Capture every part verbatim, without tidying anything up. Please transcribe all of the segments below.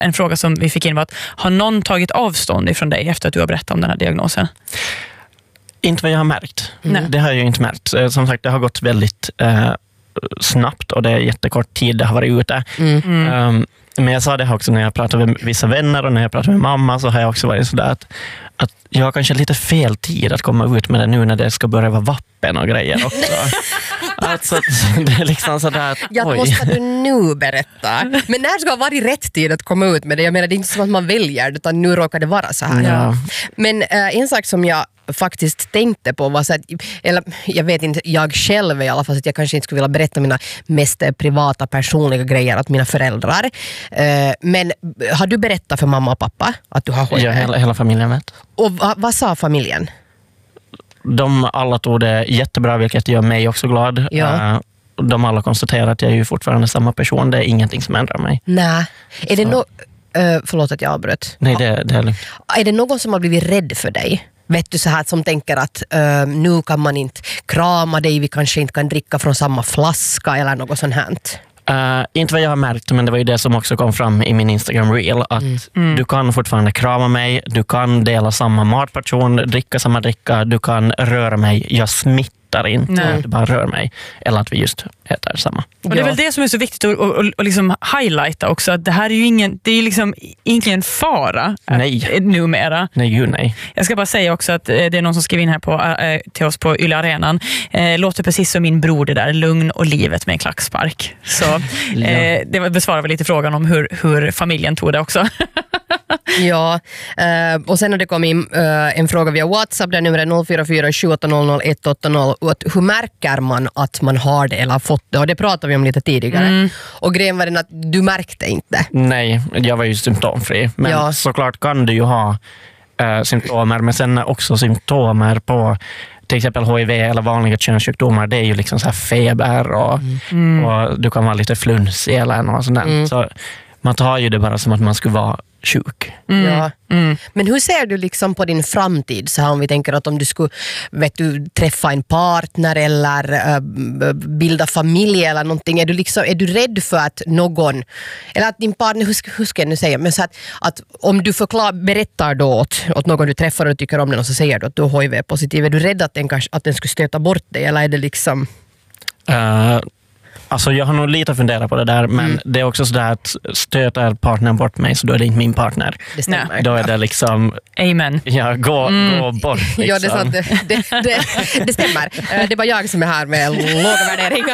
en fråga som vi fick in var att har någon tagit avstånd ifrån dig efter att du har berättat om den här diagnosen? Inte vad jag har märkt. Mm. Det har jag ju inte märkt. Som sagt, det har gått väldigt eh, snabbt och det är jättekort tid det har varit ute. Mm. Mm. Um, men jag sa det också när jag pratade med vissa vänner och när jag pratade med mamma, så har jag också varit sådär att, att jag har kanske lite fel tid att komma ut med det nu när det ska börja vara vappen och grejer också. Alltså, det är liksom sådär att, jag måste du nu berätta. Men när ska ha varit rätt tid att komma ut med det? Jag menar, det är inte som att man väljer, utan nu råkar det vara så här. Ja. Men äh, en sak som jag faktiskt tänkte på var så att, eller jag vet inte, jag själv i alla fall, att jag kanske inte skulle vilja berätta mina mest privata personliga grejer åt mina föräldrar. Uh, men har du berättat för mamma och pappa att du har H I V? Ja, hela, hela familjen vet. Och va, vad sa familjen? De alla tog det jättebra, vilket gör mig också glad. Ja. Uh, de alla konstaterar att jag är ju fortfarande samma person. Det är ingenting som ändrar mig. Nej. Är det no- uh, förlåt att jag avbröt. Nej, det, det är... Är det någon som har blivit rädd för dig? Vet du, så här som tänker att uh, nu kan man inte krama dig, vi kanske inte kan dricka från samma flaska eller något sånt här? Uh, inte vad jag har märkt, men det var ju det som också kom fram i min Instagram reel, att Mm. Mm. du kan fortfarande krama mig, du kan dela samma matportion, dricka samma dricka, du kan röra mig, jag smittar inte, Nej. du bara rör mig, eller att vi just heter samma. Och det är väl det som är så viktigt att, att, att, att liksom highlighta också, att det här är ju ingen, det är liksom ingen fara Nej. Att, numera. Nej, gud nej. Jag ska bara säga också att det är någon som skriver in här på, äh, till oss på Yle Arenan. Eh, låter precis som min bror det där, lugn och livet med en klackspark. Så eh, det besvarar väl lite frågan om hur, hur familjen tog det också. Ja, uh, och sen har det kommit uh, en fråga via WhatsApp där numret är noll fyra fyra sju åtta noll noll ett åtta noll. Hur märker man att man har det eller har fått det? Och det pratade vi om lite tidigare. Mm. Och grejen var den att du märkte inte. Nej, jag var ju symptomfri. Men Ja. såklart kan du ju ha äh, symptomer, men sen också symptomer på till exempel H I V eller vanliga könssjukdomar. Det är ju liksom så här feber och, Mm. och du kan vara lite flunsig eller något sånt där. Mm. Så man tar ju det bara som att man skulle vara sjuk. Mm. Ja. Mm. Men hur ser du liksom på din framtid, så här om vi tänker att om du skulle, vet du, träffa en partner eller äh, bilda familj eller någonting, är du liksom, är du rädd för att någon, eller att din partner, hur ska, hur ska jag nu säga, men så att, att om du förklar, berättar då åt, åt någon du träffar och tycker om den och så säger du att du är H I V-positiv, är du rädd att den, kanske, att den skulle stöta bort dig, eller är det liksom... Uh, alltså jag har nog lite funderat på det där, men Mm. det är också sådär att stöter partnern bort mig, så då är det inte min partner. Det stämmer. Nej. Då är det liksom, Amen. ja, gå, Mm. gå bort liksom. Ja, det, är sant. Det, det, det, det stämmer. Eh, Det var jag som är här med låga värderingar.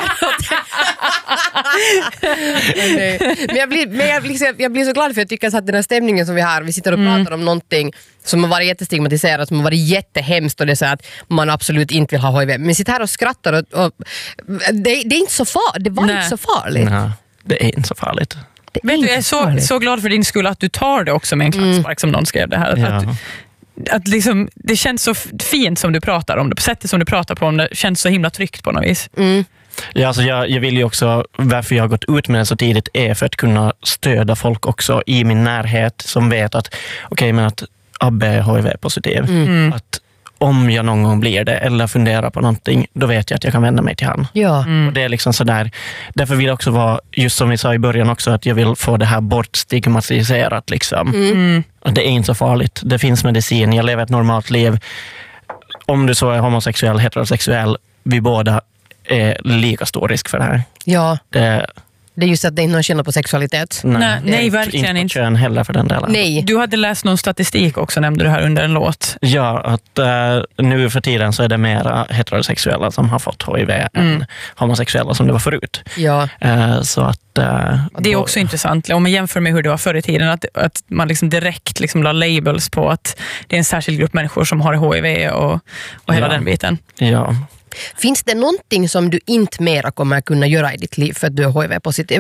Men jag blir, men jag, blir, så- jag blir så glad för jag tycker att den här stämningen som vi har, vi sitter och Mm. pratar om någonting som har varit jättestigmatiserat, som har varit jättehemskt, och det är så att man absolut inte vill ha H I V. Men sitter här och skrattar och, och det, det är inte så far, det var Nej. inte så farligt. Ja, det är inte så farligt. Det Vet du, inte jag är så, farligt. så glad för din skull att du tar det också med en klackspark som någon skrev det här. Att, Ja. att, att liksom, det känns så f- fint som du pratar om det, på sättet som du pratar på om det känns så himla tryggt på något vis. Mm. Ja, alltså jag, jag vill ju också, varför jag har gått ut med det så tidigt är för att kunna stödja folk också i min närhet som vet att okej, okay, men att Abbe är H I V-positiv. Mm. Att om jag någon gång blir det eller funderar på någonting, då vet jag att jag kan vända mig till han. Ja. Mm. Och det är liksom sådär, därför vill jag också vara, just som vi sa i början också, att jag vill få det här bort stigmatiserat liksom. Mm. Och det är inte så farligt. Det finns medicin, jag lever ett normalt liv. Om du så är homosexuell, heterosexuell, vi båda är lika stor risk för det här. Ja, Det, det är just att det är inte någon skillnad på sexualitet. Nej, det är nej inte- verkligen inte. inte. Kön heller för den delen. Nej. Du hade läst någon statistik också, nämnde du här under en låt. Ja, att uh, nu för tiden så är det mera heterosexuella som har fått H I V Mm. än homosexuella som det var förut. Ja. Uh, så att... Uh, Det är också intressant, om man jämför med hur det var förr i tiden, att, att man liksom direkt liksom la labels på att det är en särskild grupp människor som har H I V och, och hela Ja. den biten. Ja. Finns det någonting som du inte mera kommer kunna göra i ditt liv för att du är H I V-positiv?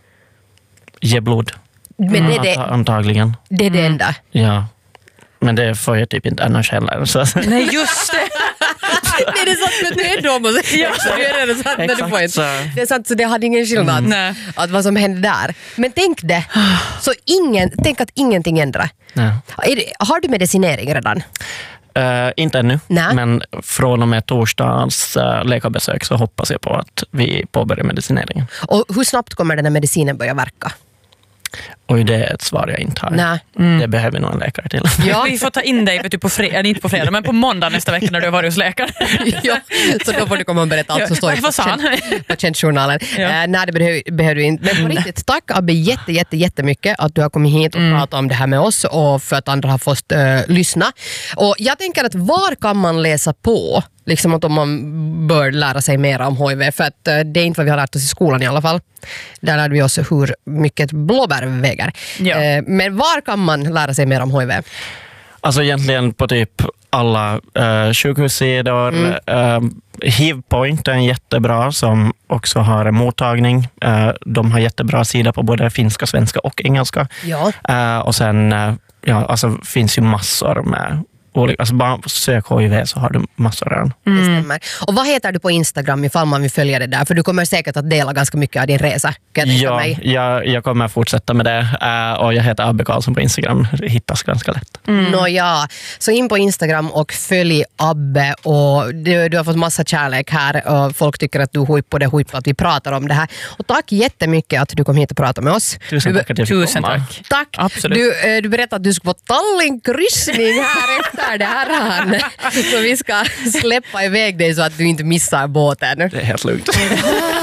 Ge blod. Men det, är Anta- det, Antagligen. det är det enda. Ja. Men det får jag typ inte annars heller. Så. Nej, just det! Nej, det är sant, men det är de och så, ja, det är det sant, men du får inte. så. Det är sant, så det hade ingen skillnad Nej. att vad som hände där. Men tänk det, så ingen, tänk att ingenting ändrar. Ja. Är det, har du medicinering redan? Uh, inte ännu, Nej. men från och med torsdagens uh, läkarbesök så hoppas jag på att vi påbörjar medicineringen. Och hur snabbt kommer den här medicinen börja verka? Oj, det är ett svar jag inte har. Nej. Mm. Det behöver nog en läkare till. Ja. Vi får ta in dig vet du, på fredag, inte på fredag, men på måndag nästa vecka när du har varit hos läkaren. Ja, så då får du komma och berätta allt som står i Vad sa han? patientjournalen. Ja. Uh, nej, det behöver, behöver du inte. Men på riktigt, tack Abbe jätte, jätte, jättemycket att du har kommit hit och mm. pratat om det här med oss och för att andra har fått uh, lyssna. Och jag tänker att var kan man läsa på? Liksom att om man bör lära sig mer om H I V, för att uh, det är inte vad vi har lärt oss i skolan i alla fall. Där lärde vi oss hur mycket blåbär väger. Ja. Uh, men var kan man lära sig mer om H I V? Alltså egentligen på typ alla uh, sjukhussidor. Mm. Uh, H I V-point är en jättebra som också har en mottagning. Uh, de har jättebra sidor på både finska, svenska och engelska. Ja. Uh, och sen uh, ja, alltså, finns ju massor med olika, alltså bara sök H I V så har du massor redan. Mm. Det stämmer. Och vad heter du på Instagram ifall man vill följa det där? För du kommer säkert att dela ganska mycket av din resa. Kan jag ja, mig? Jag, jag kommer fortsätta med det. Uh, och jag heter Abbe Karlsson på Instagram. Det hittas ganska lätt. Mm. Nå ja, så in på Instagram och följ Abbe. Och du, du har fått massa kärlek här. Och folk tycker att du huippar det, huippar att vi pratar om det här. Och tack jättemycket att du kom hit och pratade med oss. Tusen tack att jag fick Tusen komma. tack. Tack. Absolut. Du, du berättade att du ska få Tallinn-kryssning här efter det här. Så vi ska släppa iväg dig så att du inte missar båten. Det är helt lugnt.